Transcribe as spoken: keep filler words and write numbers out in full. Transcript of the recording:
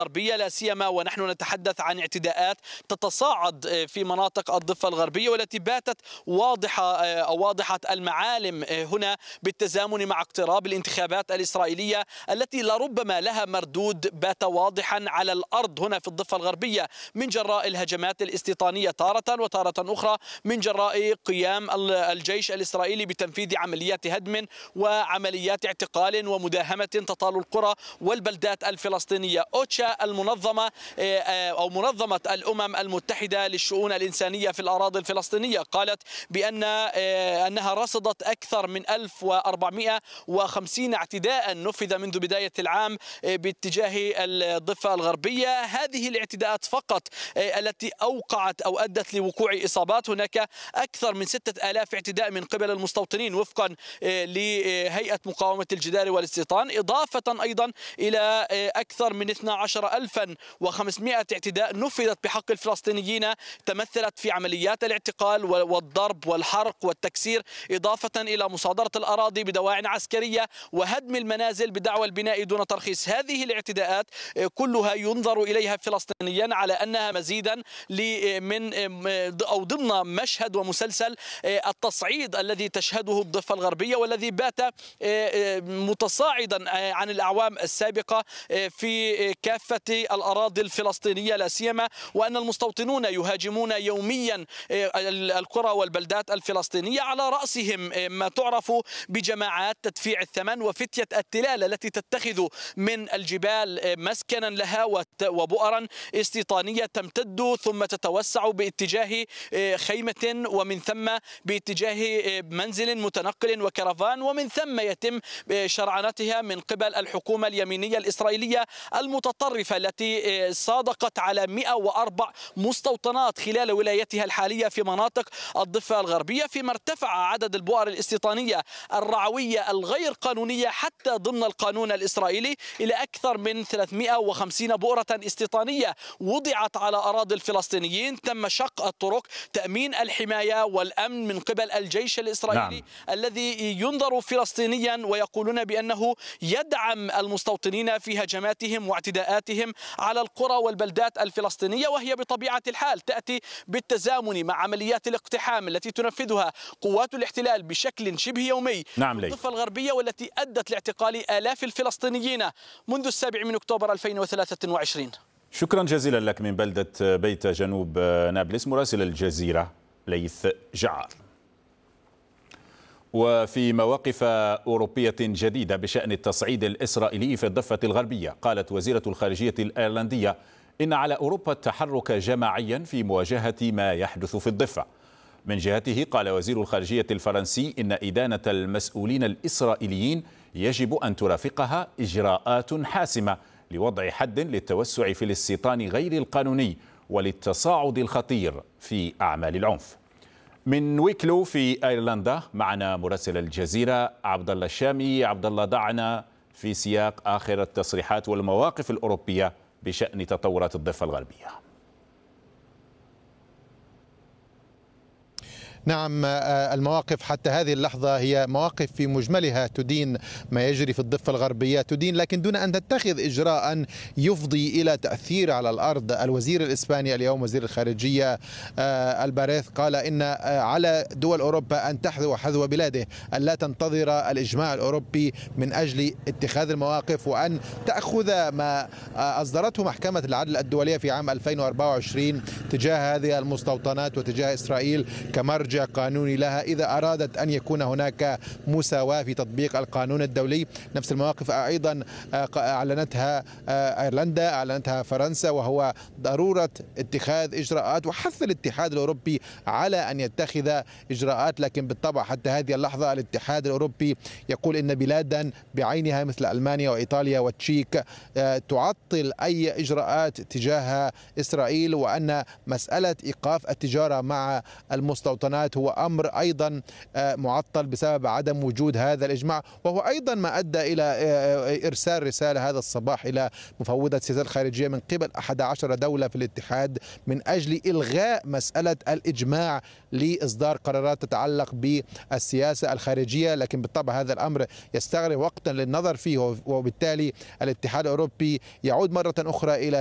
الغربية، لا سيما ونحن نتحدث عن اعتداءات تتصاعد في مناطق الضفة الغربية والتي باتت واضحة أو واضحة المعالم هنا بالتزامن مع اقتراب الانتخابات الإسرائيلية التي لربما لها مردود بات واضحا على الأرض هنا في الضفة الغربية من جراء الهجمات الاستيطانية تارة وتارة أخرى، من جراء قيام الجيش الإسرائيلي بتنفيذ عمليات هدم وعمليات اعتقال ومداهمة تطال القرى والبلدات الفلسطينية. أوتشا المنظمة أو منظمة الأمم المتحدة للشؤون الإنسانية في الأراضي الفلسطينية قالت بأن أنها رصدت أكثر من ألف وأربعمئة وخمسين اعتداء نفذ منذ بداية العام باتجاه الضفة الغربية. هذه الاعتداءات فقط التي أوقعت أو أدت لوقوع إصابات. هناك أكثر من ستة آلاف اعتداء من قبل المستوطنين وفقا لهيئة مقاومة الجدار والاستيطان، إضافة أيضا إلى أكثر من اثني عشر ألفا وخمسمئة اعتداء نفذت بحق الفلسطينيين تمثلت في عمليات الاعتقال والضرب والحرق والتكسير، إضافة إلى مصادرة الأراضي بدواعي عسكرية وهدم المنازل بدعوى البناء دون ترخيص. هذه الاعتداءات كلها ينظر إليها فلسطينيا على أنها مزيدا من أو ضمن مشهد ومسلسل التصعيد الذي تشهده الضفة الغربية والذي بات متصاعدا عن الأعوام السابقة في كافة الأراضي الفلسطينية، لا سيما وأن المستوطنون يهاجمون يوميا القرى والبلدات الفلسطينية، على رأسهم ما تعرف بجماعات تدفيع الثمن وفتية التلال التي تتخذ من الجبال مسكنا لها وبؤرا استيطانية تمتد ثم تتوسع باتجاه خيمة ومن ثم باتجاه منزل متنقل وكرفان، ومن ثم يتم شرعنتها من قبل الحكومة اليمينية الإسرائيلية المتطرفة التي صادقت على مئة وأربع مستوطنات خلال ولايتها الحالية في مناطق الضفة الغربية، فيما ارتفع عدد البؤر الاستيطانية الرعوية الغير قانونية حتى ضمن القانون الإسرائيلي إلى أكثر من ثلاثمئة وخمسين بؤرة استيطانية وضعت على أراضي الفلسطينيين. تم شق الطرق، تأمين الحماية والأمن من قبل الجيش الإسرائيلي نعم. الذي ينظر فلسطينيا ويقولون بأنه يدعم المستوطنين في هجماتهم واعتداءاتهم على القرى والبلدات الفلسطينية، وهي بطبيعة الحال تأتي بالتزامن مع عمليات الاقتحام التي تنفذها قوات الاحتلال بشكل شبه يومي نعم في الضفة الغربية والتي أدت لاعتقال آلاف الفلسطينيين منذ السابع من أكتوبر ألفين وثلاثة وعشرين. شكرا جزيلا لك من بلدة بيت جنوب نابلس مراسل الجزيرة ليث جعار. وفي مواقف أوروبية جديدة بشأن التصعيد الإسرائيلي في الضفة الغربية، قالت وزيرة الخارجية الأيرلندية إن على أوروبا التحرك جماعيا في مواجهة ما يحدث في الضفة. من جهته قال وزير الخارجية الفرنسي إن إدانة المسؤولين الإسرائيليين يجب أن ترافقها إجراءات حاسمة لوضع حد للتوسع في الاستيطان غير القانوني وللتصاعد الخطير في أعمال العنف. من ويكلو في أيرلندا معنا مراسل الجزيرة عبد الله الشامي. عبد الله، ضعنا في سياق آخر التصريحات والمواقف الأوروبية بشأن تطورات الضفة الغربية. نعم، المواقف حتى هذه اللحظة هي مواقف في مجملها تدين ما يجري في الضفة الغربية، تدين لكن دون أن تتخذ إجراء يفضي إلى تأثير على الأرض. الوزير الإسباني اليوم وزير الخارجية الباريث قال إن على دول أوروبا أن تحذو حذو بلاده، أن لا تنتظر الإجماع الأوروبي من أجل اتخاذ المواقف، وأن تأخذ ما أصدرته محكمة العدل الدولية في عام ألفين وأربعة وعشرين تجاه هذه المستوطنات وتجاه إسرائيل كمرجع قانوني لها إذا أرادت أن يكون هناك مساواة في تطبيق القانون الدولي. نفس المواقف أيضا أعلنتها أيرلندا، أعلنتها فرنسا، وهو ضرورة اتخاذ إجراءات وحث الاتحاد الأوروبي على أن يتخذ إجراءات. لكن بالطبع حتى هذه اللحظة الاتحاد الأوروبي يقول إن بلادا بعينها مثل ألمانيا وإيطاليا والتشيك تعطل أي إجراءات تجاه إسرائيل، وأن مسألة إيقاف التجارة مع المستوطنات هو أمر أيضا معطل بسبب عدم وجود هذا الإجماع، وهو أيضا ما أدى إلى إرسال رسالة هذا الصباح إلى مفوضة السياسات الخارجية من قبل أحد عشر دولة في الاتحاد من أجل إلغاء مسألة الإجماع لإصدار قرارات تتعلق بالسياسة الخارجية. لكن بالطبع هذا الأمر يستغرق وقتا للنظر فيه، وبالتالي الاتحاد الأوروبي يعود مرة أخرى إلى